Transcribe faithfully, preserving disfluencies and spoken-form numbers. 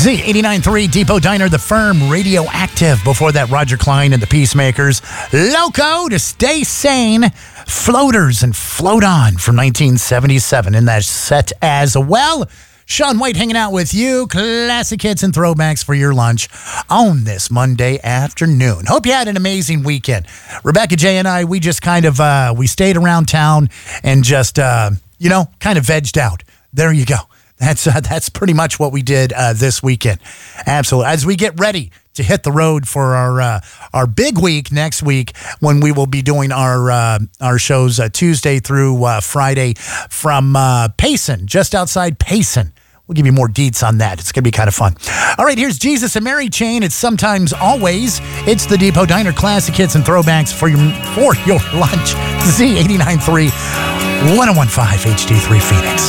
Z eighty-nine point three Depot Diner, The Firm, Radioactive. Before that, Roger Klein and the Peacemakers. Loco to Stay Sane. Floaters and Float On from nineteen seventy-seven in that set as well. Sean White hanging out with you. Classic hits and throwbacks for your lunch on this Monday afternoon. Hope you had an amazing weekend. Rebecca J and I, we just kind of, uh, we stayed around town and just, uh, you know, kind of vegged out. There you go. That's uh, that's pretty much what we did uh, this weekend. Absolutely. As we get ready to hit the road for our uh, our big week next week, when we will be doing our uh, our shows uh, Tuesday through uh, Friday from uh, Payson, just outside Payson. We'll give you more deets on that. It's going to be kind of fun. All right, here's Jesus and Mary Chain. It's Sometimes Always. It's the Depot Diner classic hits and throwbacks for your for your lunch. Z eighty-nine point three, one oh one point five H D three Phoenix.